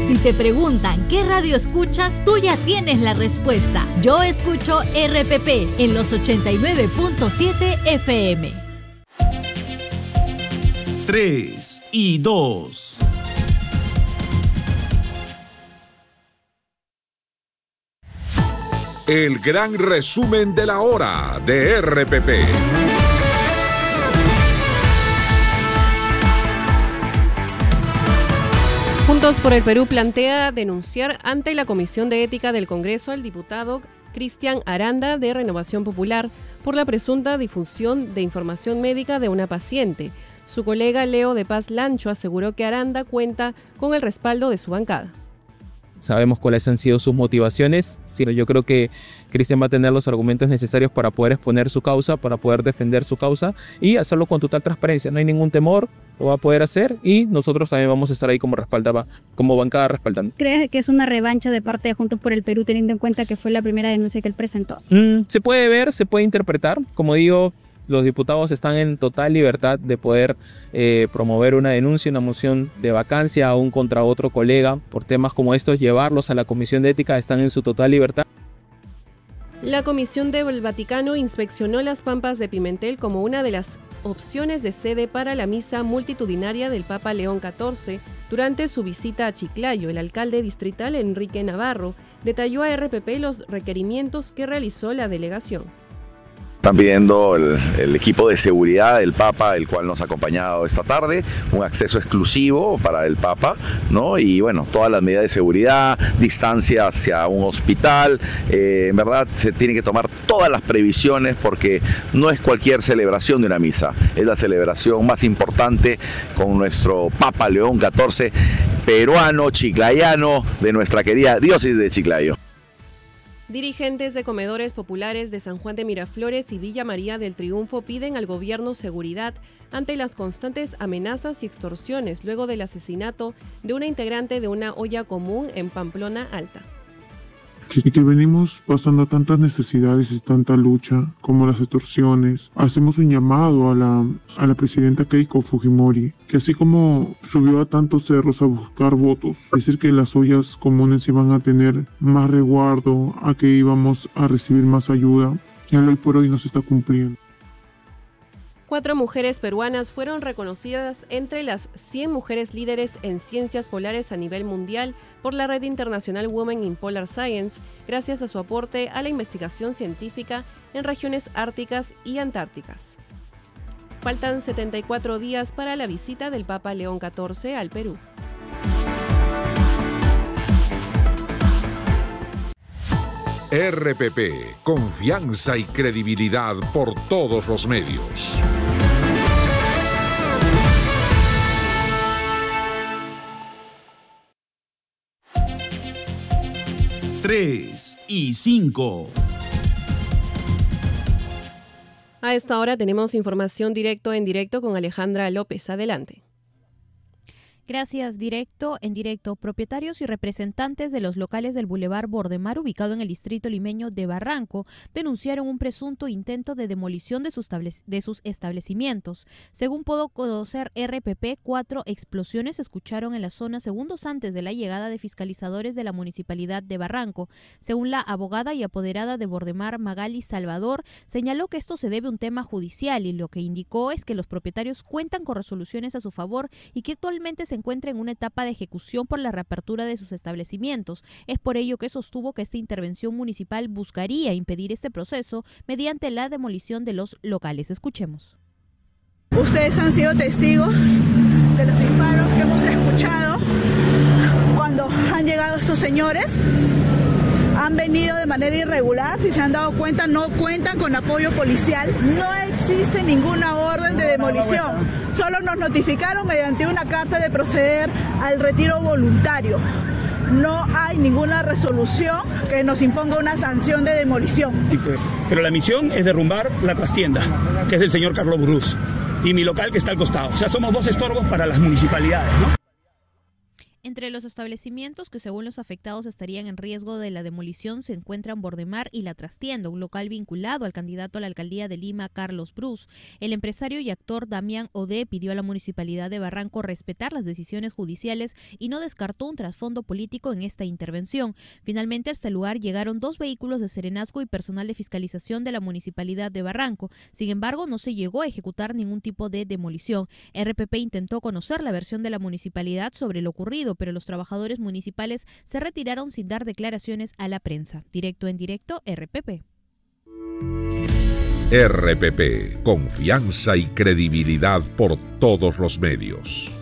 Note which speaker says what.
Speaker 1: Si te preguntan qué radio escuchas, tú ya tienes la respuesta. Yo escucho RPP en los 89.7 FM.
Speaker 2: 3 y 2.
Speaker 3: El gran resumen de la hora de RPP.
Speaker 4: Juntos por el Perú plantea denunciar ante la Comisión de Ética del Congreso al diputado Cristian Aranda de Renovación Popular por la presunta difusión de información médica de una paciente. Su colega Leo de Paz Lancho aseguró que Aranda cuenta con el respaldo de su bancada.
Speaker 5: Sabemos cuáles han sido sus motivaciones, sino yo creo que Cristian va a tener los argumentos necesarios para poder exponer su causa, para poder defender su causa y hacerlo con total transparencia. No hay ningún temor, lo va a poder hacer y nosotros también vamos a estar ahí como bancada respaldando.
Speaker 6: ¿Crees que es una revancha de parte de Juntos por el Perú teniendo en cuenta que fue la primera denuncia que él presentó?
Speaker 5: Se puede ver, se puede interpretar, como digo. Los diputados están en total libertad de poder promover una denuncia, una moción de vacancia aún contra otro colega por temas como estos, llevarlos a la Comisión de Ética, están en su total libertad.
Speaker 4: La Comisión del Vaticano inspeccionó las Pampas de Pimentel como una de las opciones de sede para la misa multitudinaria del Papa León XIV. Durante su visita a Chiclayo, el alcalde distrital Enrique Navarro detalló a RPP los requerimientos que realizó la delegación.
Speaker 7: Están pidiendo el equipo de seguridad del Papa, el cual nos ha acompañado esta tarde, un acceso exclusivo para el Papa, ¿no? Y bueno, todas las medidas de seguridad, distancia hacia un hospital, en verdad se tienen que tomar todas las previsiones porque no es cualquier celebración de una misa, es la celebración más importante con nuestro Papa León XIV, peruano, chiclayano, de nuestra querida diócesis de Chiclayo.
Speaker 4: Dirigentes de comedores populares de San Juan de Miraflores y Villa María del Triunfo piden al gobierno seguridad ante las constantes amenazas y extorsiones luego del asesinato de una integrante de una olla común en Pamplona Alta.
Speaker 8: Sí, que venimos pasando tantas necesidades y tanta lucha como las extorsiones. Hacemos un llamado a la presidenta Keiko Fujimori, que así como subió a tantos cerros a buscar votos, decir que las ollas comunes iban a tener más resguardo, a que íbamos a recibir más ayuda, y hoy por hoy no se está cumpliendo.
Speaker 4: 4 mujeres peruanas fueron reconocidas entre las 100 mujeres líderes en ciencias polares a nivel mundial por la Red Internacional Women in Polar Science, gracias a su aporte a la investigación científica en regiones árticas y antárticas. Faltan 74 días para la visita del Papa León XIV al Perú.
Speaker 3: RPP, confianza y credibilidad por todos los medios.
Speaker 2: Tres y 5.
Speaker 4: A esta hora tenemos información en directo con Alejandra López. Adelante.
Speaker 9: Gracias. En directo, propietarios y representantes de los locales del Boulevard Bordemar, ubicado en el distrito limeño de Barranco, denunciaron un presunto intento de demolición de sus establecimientos. Según pudo conocer RPP, 4 explosiones se escucharon en la zona segundos antes de la llegada de fiscalizadores de la Municipalidad de Barranco. Según la abogada y apoderada de Bordemar, Magali Salvador, señaló que esto se debe a un tema judicial y lo que indicó es que los propietarios cuentan con resoluciones a su favor y que actualmente se encuentra en una etapa de ejecución por la reapertura de sus establecimientos. Es por ello que sostuvo que esta intervención municipal buscaría impedir este proceso mediante la demolición de los locales. Escuchemos.
Speaker 10: Ustedes han sido testigos de los disparos que hemos escuchado cuando han llegado estos señores. Han venido de manera irregular, si se han dado cuenta, no cuentan con apoyo policial. No existe ninguna orden de demolición. Solo nos notificaron mediante una carta de proceder al retiro voluntario. No hay ninguna resolución que nos imponga una sanción de demolición.
Speaker 11: Pero la misión es derrumbar la trastienda, que es del señor Carlos Bruce, y mi local que está al costado. O sea, somos 2 estorbos para las municipalidades, ¿no?
Speaker 9: Entre los establecimientos que según los afectados estarían en riesgo de la demolición se encuentran Bordemar y La Trastienda, un local vinculado al candidato a la alcaldía de Lima, Carlos Brus. El empresario y actor Damián Odé pidió a la municipalidad de Barranco respetar las decisiones judiciales y no descartó un trasfondo político en esta intervención. Finalmente, a este lugar llegaron 2 vehículos de serenazgo y personal de fiscalización de la municipalidad de Barranco. Sin embargo, no se llegó a ejecutar ningún tipo de demolición. RPP intentó conocer la versión de la municipalidad sobre lo ocurrido, pero los trabajadores municipales se retiraron sin dar declaraciones a la prensa. Directo en directo, RPP.
Speaker 3: RPP, confianza y credibilidad por todos los medios.